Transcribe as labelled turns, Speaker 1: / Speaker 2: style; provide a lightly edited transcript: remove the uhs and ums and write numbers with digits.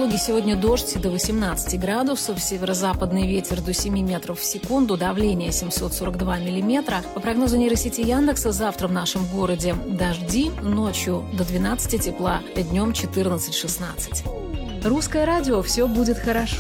Speaker 1: Калуге сегодня дождь до 18 градусов, северо-западный ветер до 7 метров в секунду, давление 742 миллиметра. По прогнозу нейросети Яндекса, завтра в нашем городе дожди, ночью до 12 тепла, днем 14-16. Русское радио, все будет хорошо.